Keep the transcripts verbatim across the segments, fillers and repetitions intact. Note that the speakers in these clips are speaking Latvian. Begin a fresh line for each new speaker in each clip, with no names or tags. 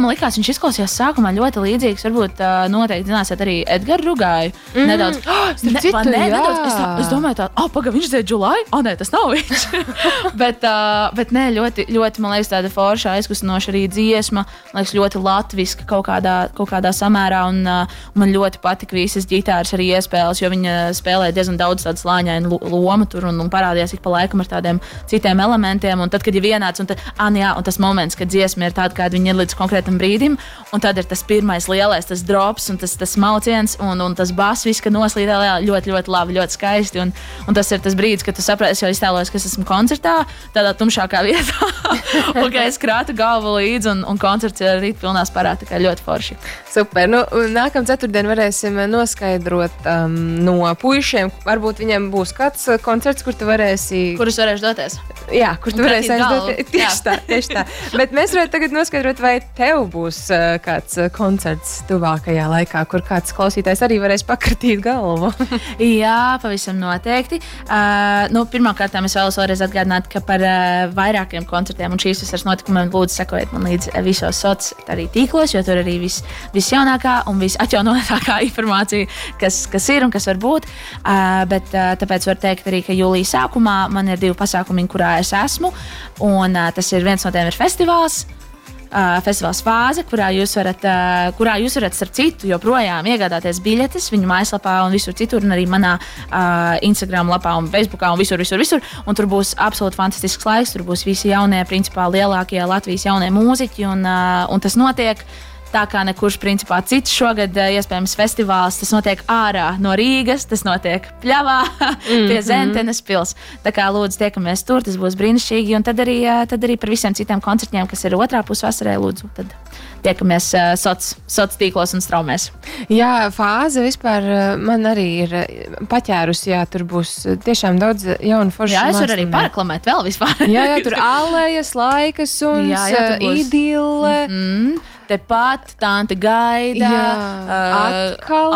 man likās, viņš izklausījās sākumā ļoti līdzīgs. Varbūt uh, noteikti zināsiet arī Edgaru Rugāju.
Mm.
Nedaudz. Oh, ne,
citu,
ne,
jā.
nedaudz. Es, tā, es domāju, tā, oh, paga, viņš dzied July? O, nē, tas nav viņš. bet, uh, bet nē, ļoti, ļoti, man liekas, tāda forša aizkustinoša arī dziesma. Man liekas, ļoti latviska kaut kādā, kaut kādā samērā. Un uh, man ļoti patika visas ģitāras arī iespēles, jo viņa spēlē diezgan daudz tādu slāņainu lomu tur un, un parādījās ik pa laikam ar tādiem citiem elementiem. Un tad, kad ir vienāds, un, tad, ah, jā, un tas moments, kad dziesma ir tāda, kāda viņa ir līdz konkrētam brīdim, un tad ir tas pirmais lielais, tas drops un tas, tas mauciens, un, un tas bass, viss, ka noslīd ļoti, ļoti labi, ļoti skaisti. Un, un tas ir tas brīdis, kad tu saproti, es jau iztēlojos, ka es esmu koncertā, tādā tumšākā vietā, un ka es krātu galvu līdzi, un, un koncerts ir rīt pilnā sparā, tā kā ļoti forši.
Super. Nu, nākamā ceturtdien varēsim noskaidrot um, no puišiem. Varbūt viņiem būs kāds koncerts, kur tu varēsi...
Kurus varēšu doties?
Jā, kur tu varēsi aizdoties. Tieši tā, tieši tā. Bet mēs varētu tagad noskaidrot, vai tev būs uh, kāds uh, koncerts tuvākajā laikā, kur kāds klausītājs arī varēs pakratīt galvu.
Jā, pavisam noteikti. Uh, nu, Pirmkārt, es vēlos vēlreiz atgādināt, ka par uh, vairākiem koncertiem un šīs vasaras notikumiem lūdzu sekojiet man līdzi visos sociālos arī tīklos, jo tur arī vis, visjaunākā un visatjaunotākā informācija, kas, kas ir un kas var būt. Uh, bet uh, tāpēc var teikt arī, ka jūlijas sākumā man ir divi pasākumi, kurā es esmu. Un, uh, tas ir viens no tiem ir festivāls. Uh, festivāls Fāze, kurā jūs varat, uh, kurā jūs varat starp citu joprojām iegādāties biļetes viņu mājaslapā un visur citur, un arī manā uh, Instagram lapā un Facebookā un visur, visur, visur. Un tur būs absolūti fantastisks laiks, tur būs visi jaunie, principā lielākie Latvijas jaunie mūziķi, un, uh, un tas notiek tā kā nekurš principā cits šogad, iespējams, festivāls. Tas notiek ārā no Rīgas, tas notiek Pļavā mm-hmm. pie Zentenes pils. Tā kā lūdzu tiekamies tur, tas būs brīnišķīgi. Un tad arī, tad arī par visiem citiem koncertiem, kas ir otrā pusvasarē, lūdzu, tad tiekamies uh, soc, soc tīklos un straumēs.
Jā, Fāze vispār man arī ir paķērusi, jā, tur būs tiešām daudz jaunu foršu.
Jā, es varu arī pareklamēt vēl vispār.
jā, jā, tur Alejas, Laikas un Idile.
Mm-hmm. Tepat, Tante Gaida,
uh,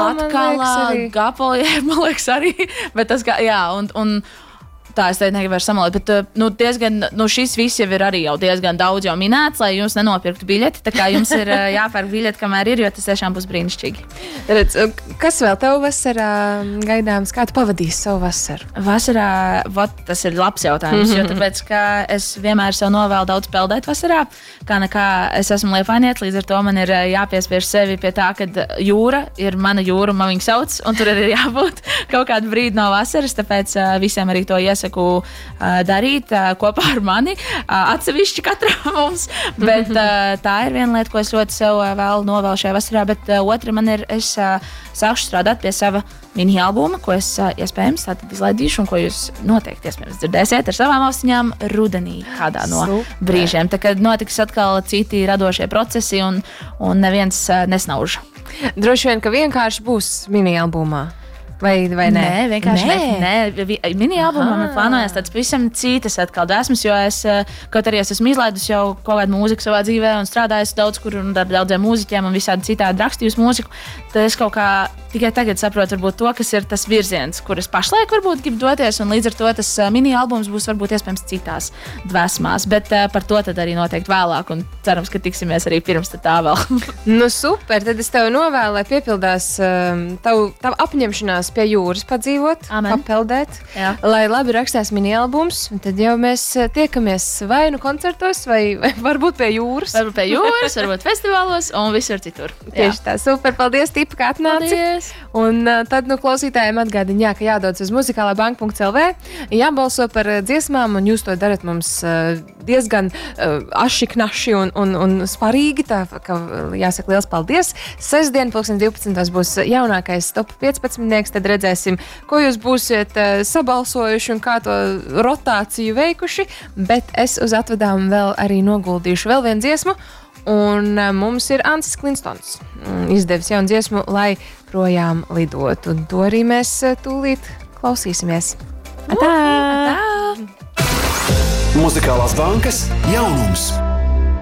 Atkala, Gapoļa, man liekas arī, bet tas, kā, jā, un, un tā es teicu, nevaru samalot, bet nu, diezgan, nu, šis viss jau ir arī jau diezgan daudz jau minēts, lai jūs nenopirktu biļeti, tā kā jums ir jāpērk biļeti, kamēr ir, jo tas tiešām būs brīnišķīgi.
Redz, kas vēl tev vasarā gaidāms, kā tu pavadīsi savu vasaru?
Vasarā, vat, tas ir labs jautājums, mm-hmm. jo tāpēc, ka es vienmēr sev novēlu daudz peldēt vasarā, kā nekā es esmu liepainietis, līdz ar to man ir jāpiespiež sevi pie tā, kad jūra ir mana jūra, man viņu sauc, un tur ir jābūt kaut kādu brīdi no vasaras, tāpēc visiem arī to iesaku uh, darīt uh, kopā ar mani, uh, atsevišķi katram mums, bet uh, tā ir viena lieta, ko es ļoti sev uh, vēl novēlu šajā vasarā, bet uh, otra man ir, es uh, sākšu strādāt pie sava mini-albuma, ko es uh, iespējams tātad izlaidīšu un ko jūs noteikti iespējams dzirdēsiet ar savām austiņām rudenī kādā no Super. brīžiem. Tā kā notiks atkal citi radošie procesi un, un neviens uh, nesnauž.
Droši vien, ka vienkārši būs mini-albumā. Vai, vai nē?
Nē, vienkārši nē. nē. nē. Mini-albumā man plānojas tāds pavisam citas atkal dēsmas, jo es, kaut arī es esmu izlaidusi jau kaut kādu mūziku savā dzīvē un strādājusi daudz kur un ar daudziem mūziķiem un visādi citādi rakstījusi mūziku, tad es kaut kā tikai tagad saprotu varbūt to, kas ir tas virziens, kur es pašlaik varbūt gribu doties, un līdz ar to tas mini-albums būs varbūt iespējams citās dvēsmās, bet uh, par to tad arī noteikti vēlāk, un cerams, ka tiksimies arī pirms tā vēl.
Nu super, tad es tev novēlu, lai piepildās um, tavu, tavu apņemšanās pie jūras padzīvot, Amen. papeldēt, Jā. lai labi rakstās mini-albums, un tad jau mēs tiekamies vai nu koncertos, vai, vai varbūt pie jūras.
Varbūt pie jūras, varbūt festivālos un visur citur.
Tieši tā, super, paldies, Tipa, ka atnāci.
Paldies.
Un uh, tad nu klausītājiem atgādina, jā, ka jādodas uz muzikālā banka punkts el vē, jābalso par uh, dziesmām, un jūs to darat mums uh, diezgan uh, aši, knaši un, un, un sparīgi, tā ka jāsaka liels paldies. Sestdien, pulksten divpadsmitos būs jaunākais top piecpadsmitnieks, tad redzēsim, ko jūs būsiet uh, sabalsojuši un kā to rotāciju veikuši, bet es uz atvadām vēl arī noguldīšu vēl vienu dziesmu, un uh, mums ir Ansis Klinstons mm, izdevis jaunu dziesmu, lai projām lidot, un to arī mēs uh, tūlīt klausīsimies. Atā!
Atā!
Muzikālās bankas jaunums.